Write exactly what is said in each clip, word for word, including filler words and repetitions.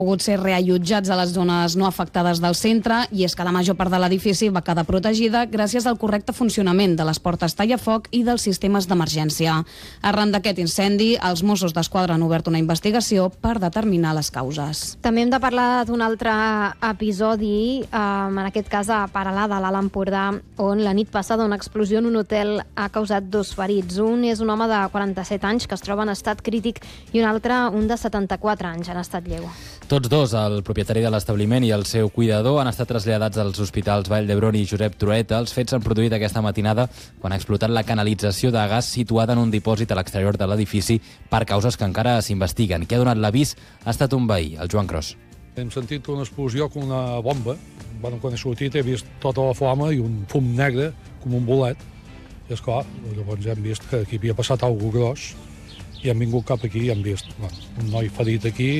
pogut ser reallotjats a les zones no afectades del centre, i és que la major part de l'edifici va quedar protegida gràcies al correcte funcionament de les portes tallafoc i dels sistemes d'emergència. Arran d'aquest incendi, els Mossos d'Esquadra han obert una investigació per determinar les causes. També hem de parlar d'un altre episodi, eh, en aquest cas a Peralada, a l'Alt Empordà, on la nit passada una explosió en un hotel ha causat dos ferits. Un és un home de quaranta-set anys que es troba en estat crític i un altre, un de setanta-quatre anys, en estat lleu. Tots dos, el propietari de l'establiment i el seu cuidador, han estat traslladats als hospitals Vall d'Hebron i Josep Trueta. Els fets s'han produït aquesta matinada quan ha explotat la canalització de gas situada en un dipòsit a l'exterior de l'edifici per causes que encara s'investiguen. Qui ha donat l'avís ha estat un veí, el Joan Cros. Hem sentit una explosió com una bomba. Bueno, quan he sortit he vist tota la flama i un fum negre com un bolet. I esclar, llavors hem vist que aquí havia passat alguna cosa gros i hem vingut cap aquí i hem vist bueno, un noi ferit aquí,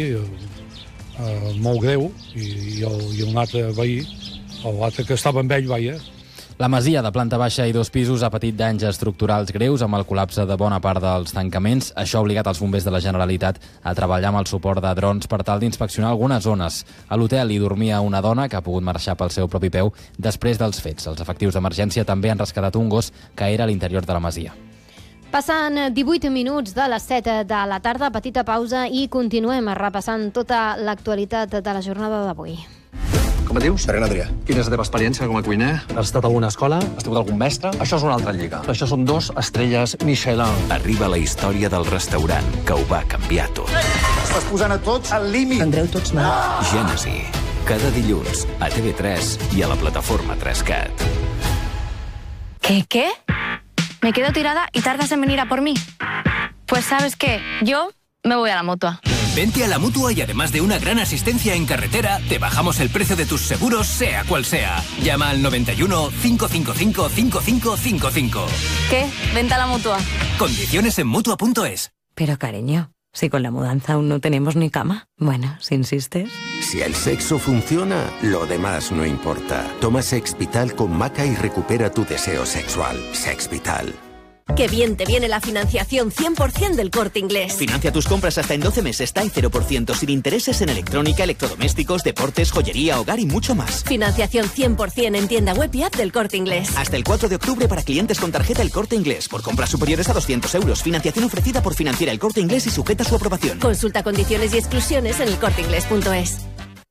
Uh, molt greu, i, i, el, i un altre veí, l'altre que estava amb ell, veia. La masia de planta baixa i dos pisos ha patit danys estructurals greus amb el col·lapse de bona part dels tancaments. Això ha obligat els bombers de la Generalitat a treballar amb el suport de drons per tal d'inspeccionar algunes zones. A l'hotel hi dormia una dona que ha pogut marxar pel seu propi peu després dels fets. Els efectius d'emergència també han rescatat un gos que era a l'interior de la masia. Passen divuit minuts de les set de la tarda, petita pausa i continuem repassant tota l'actualitat de la jornada d'avui. Com et dius? Ferran Adrià. Quina és la teva experiència com a cuiner? Has estat a alguna escola? Has tingut algun mestre? Això és una altra lliga. Això són dos estrelles Michelin. Arriba la història del restaurant que ho va canviar tot. Estàs posant a tots al límit. Andreu tots mal. Gènesi. Cada dilluns a T V tres i a la plataforma tres cat. ¿Qué, qué? Me quedo tirada y tardas en venir a por mí. Pues ¿sabes qué? Yo me voy a la Mutua. Vente a la Mutua y además de una gran asistencia en carretera, te bajamos el precio de tus seguros, sea cual sea. Llama al noventa y uno, cinco cinco cinco, cinco cinco cinco cinco. ¿Qué? Vente a la Mutua. Condiciones en Mutua punto es. Pero cariño, si con la mudanza aún no tenemos ni cama. Bueno, si insistes. Si el sexo funciona, lo demás no importa. Toma Sexvital con maca y recupera tu deseo sexual. Sexvital. Qué bien te viene la financiación cien por ciento del Corte Inglés. Financia tus compras hasta en doce meses, está en cero por ciento, sin intereses en electrónica, electrodomésticos, deportes, joyería, hogar y mucho más. Financiación cien por ciento en tienda web y app del Corte Inglés. Hasta el cuatro de octubre para clientes con tarjeta El Corte Inglés. Por compras superiores a doscientos euros. Financiación ofrecida por Financiera El Corte Inglés y sujeta a su aprobación. Consulta condiciones y exclusiones en el corte inglés punto es.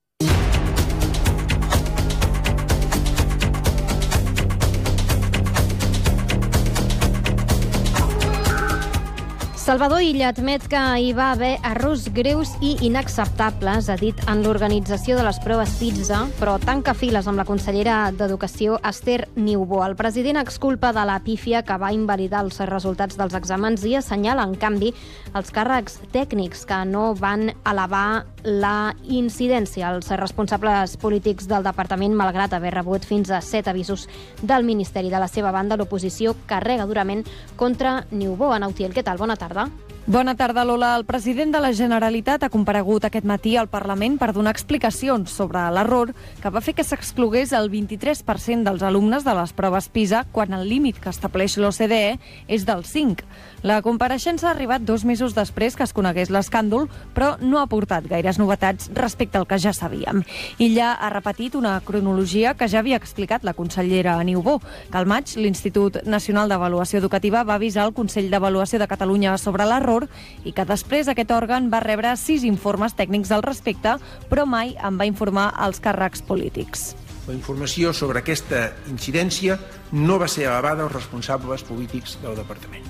Salvador Illa admet que hi va haver errors greus i inacceptables, ha dit en l'organització de les proves PISA, però tanca files amb la consellera d'Educació, Esther Niubó. El president exculpa de la pífia que va invalidar els resultats dels exàmens i assenyala, en canvi, els càrrecs tècnics que no van elevar la incidència. Els responsables polítics del departament, malgrat haver rebut fins a set avisos del Ministeri. De la seva banda, l'oposició carrega durament contra Niubó. Ana Utiel, què tal? Bona tarda. Bona tarda, Lola. El president de la Generalitat ha comparegut aquest matí al Parlament per donar explicacions sobre l'error que va fer que s'exclogués el vint-i-tres per cent dels alumnes de les proves PISA quan el límit que estableix l'O C D E és del cinc. La compareixença ha arribat dos mesos després que es conegués l'escàndol, però no ha aportat gaires novetats respecte al que ja sabíem. Illa ha repetit una cronologia que ja havia explicat la consellera Niubó, que al maig l'Institut Nacional d'Avaluació Educativa va avisar el Consell d'Avaluació de Catalunya sobre l'error i que després aquest òrgan va rebre sis informes tècnics al respecte, però mai en va informar als càrrecs polítics. La informació sobre aquesta incidència no va ser elevada als responsables polítics del departament.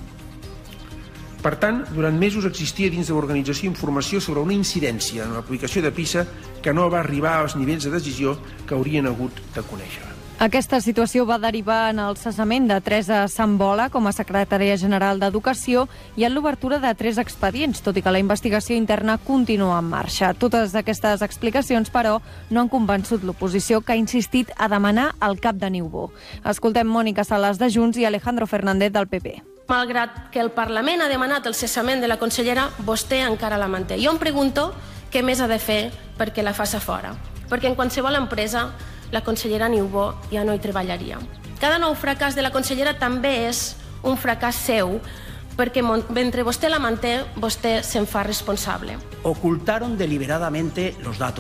Per tant, durant mesos existia dins de l'organització informació sobre una incidència en l'aplicació de PISA que no va arribar als nivells de decisió que haurien hagut de conèixer. Aquesta situació va derivar en el cessament de Teresa Sambola com a secretària general d'Educació i en l'obertura de tres expedients, tot i que la investigació interna continua en marxa. Totes aquestes explicacions, però, no han convençut l'oposició, que ha insistit a demanar el cap de Niubó. Escoltem Mònica Sales de Junts i Alejandro Fernández del P P. Malgrat que el Parlament ha demanat el cessament de la consellera, vostè encara la manté. Jo em pregunto què més ha de fer perquè la faci fora. Perquè en qualsevol empresa la consellera Niubó ja no hi treballaria. Cada nou fracàs de la consellera també és un fracàs seu, perquè mentre vostè la manté, vostè se'n fa responsable. Ocultaron deliberadamente los datos.